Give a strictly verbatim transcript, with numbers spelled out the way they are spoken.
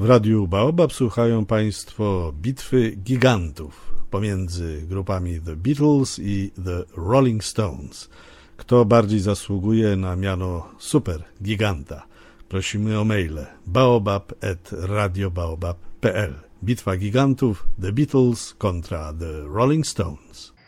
W Radiu Baobab słuchają Państwo bitwy gigantów pomiędzy grupami The Beatles i The Rolling Stones. Kto bardziej zasługuje na miano super giganta? Prosimy o maile baobab at radiobaobab kropka p l. Bitwa gigantów, The Beatles kontra The Rolling Stones.